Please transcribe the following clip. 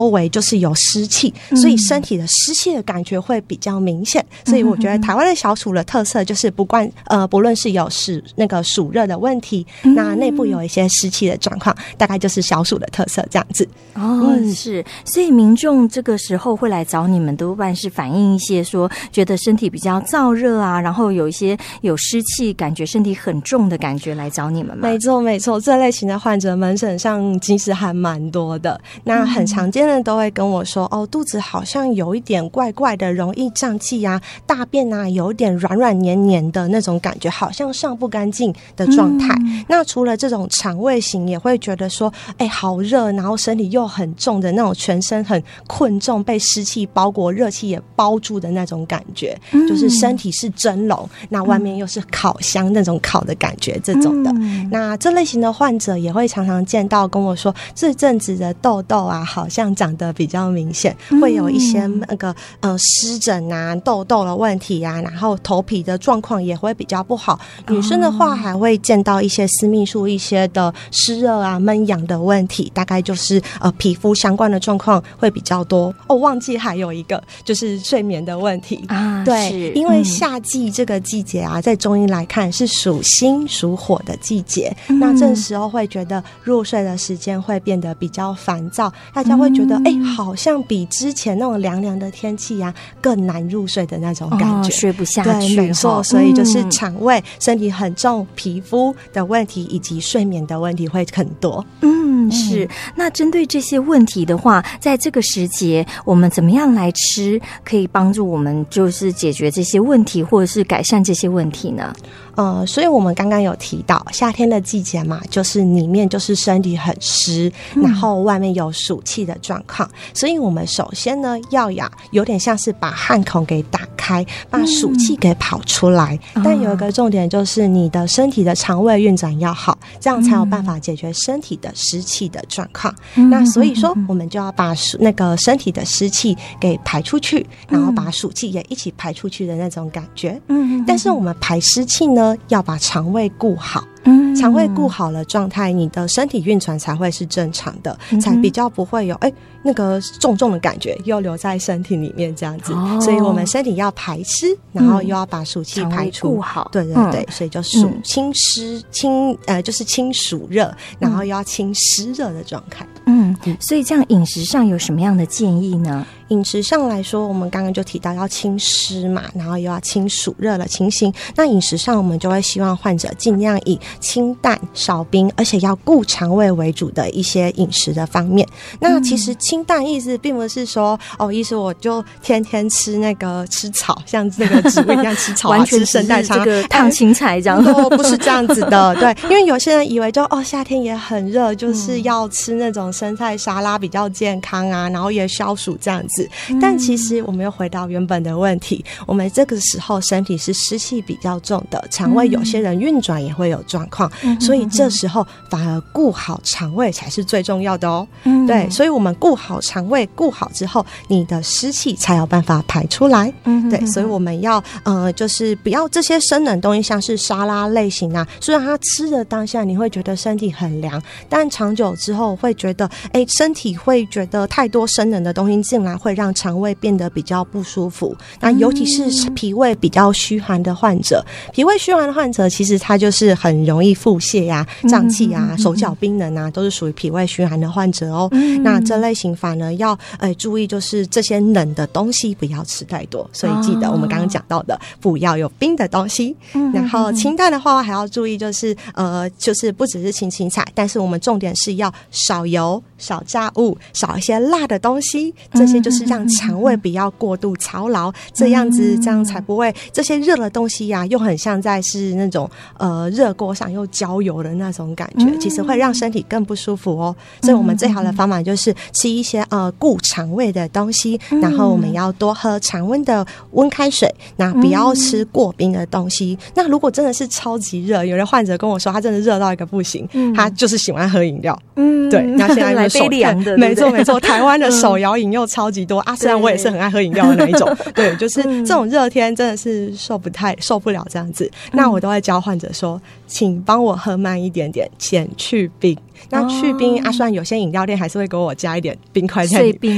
围就是有湿气，所以身体的湿气的感觉会比较明显。所以我觉得台湾的小暑的特色就是不论是有那个暑热的问题，那内部有一些湿气的状况，大概就是小暑的特色这样子。 是，所以民众这个时候会来找你们，多半是反映一些说觉得身体比较燥热啊，然后有一些有湿气，感觉身体很重的感觉来找你们吗？ 没错没错，这类型的患者门诊上其实还蛮多的。那很常见的都会跟我说，肚子好像有一点怪怪的，容易胀气啊，大便啊有点软软黏黏的那种感觉，好像上不干净的状态。那除了这种肠胃型，也会觉得说好热，然后身体又很重的那种，全身很困重，被湿气包裹，热气也包住的那种感觉，就是身体是蒸笼，那外面又是烤箱那种烤的感觉，这种的。那这类型的患者也会常常见到，跟我说这阵子的痘痘啊好像长得比较明显，会有一些那个湿疹啊、痘痘的问题啊，然后头皮的状况也会比较不好。女生的话还会见到一些私密处一些的湿热啊、闷痒的问题，大概就是皮肤相关的状况会比较多。忘记还有一个就是睡眠的问题啊，对，因为夏季这个季节啊，在中医来看是属心属火的季节，那这时候会觉得入睡的时间会变得比较烦躁，大家会觉得好像比之前那种凉凉的天气啊更难入睡的那种感觉， 睡不下去。 对，没错，所以就是肠胃、身体很重、皮肤的问题以及睡眠的问题会很多。 是。那针对这些问题的话，在这个时节我们怎么样来吃可以帮助我们就是解决这些问题或者是改善这些问题呢？ 所以我们刚刚有提到夏天的季节嘛，就是里面就是身体很湿，然后外面有暑气的状况，所以我们首先呢要有点像是把汗孔给打开，把暑气给跑出来，但有一个重点就是你的身体的肠胃运转要好，这样才有办法解决身体的湿气的状况。那所以说我们就要把那个身体的湿气给排出去，然后把暑气也一起排出去的那种感觉。但是我们排湿气呢要把肠胃顾好，肠胃顾好了状态，你的身体运转才会是正常的，才比较不会有那个重重的感觉又留在身体里面这样子。所以我们身体要排湿，然后又要把暑气排出， 顾好。 对对对，所以就清湿就是清暑热，然后又要清湿热的状态。 所以这样饮食上有什么样的建议呢？ 饮食上来说，我们刚刚就提到要清湿嘛，然后又要清暑热的情形。那饮食上我们就会希望患者尽量以清淡少冰，而且要顾肠胃为主的一些饮食的方面。那其实清淡意思并不是说意思我就天天吃草，像这个植物一样吃草啊，吃圣代茶， 这个烫青菜这样， 不是这样子的。对，因为有些人以为就夏天也很热，就是要吃那种生菜沙拉比较健康啊，然后也消暑这样子。但其实我们又回到原本的问题，我们这个时候身体是湿气比较重的，肠胃有些人运转也会有状况，所以这时候反而顾好肠胃才是最重要的哦。对，所以我们顾好肠胃，顾好之后，你的湿气才有办法排出来。对，所以我们要就是不要这些生冷东西，像是沙拉类型啊，虽然它吃的当下你会觉得身体很凉，但长久之后会觉得身体会觉得太多生冷的东西进来会让肠胃变得比较不舒服。那尤其是脾胃比较虚寒的患者，脾胃虚寒的患者其实他就是很容易腹泻啊、胀气啊、手脚冰冷啊，都是属于脾胃虚寒的患者哦。那这类型反而要注意，就是这些冷的东西不要吃太多，所以记得我们刚刚讲到的不要有冰的东西。然后清淡的话还要注意，就是不只是清青菜，但是我们重点是要少油、少炸物、少一些辣的东西，这些就是让肠胃不要过度操劳，这样才不会这些热的东西呀，又很像在是那种热锅上又浇油的那种感觉，其实会让身体更不舒服哦。所以我们最好的方法就是吃一些顾肠胃的东西，然后我们要多喝常温的温开水，那不要吃过冰的东西。那如果真的是超级热，有的患者跟我说他真的热到一个不行，他就是喜欢喝饮料。对，那现在来杯凉的， 没错没错，台湾的手摇饮又超级多啊，虽然我也是很爱喝饮料的那一种。对，就是这种热天真的是受不了这样子。那我都会教患者说，请帮我喝慢一点点，减去冰。那去冰虽然有些饮料店还是会给我加一点冰块在里面，